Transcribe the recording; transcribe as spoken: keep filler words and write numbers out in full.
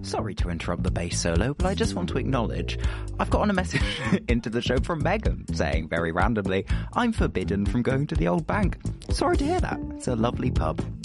Sorry to interrupt the bass solo, but I just want to acknowledge I've gotten a message into the show from Megan saying very randomly, I'm forbidden from going to the old bank. Sorry to hear that. It's a lovely pub.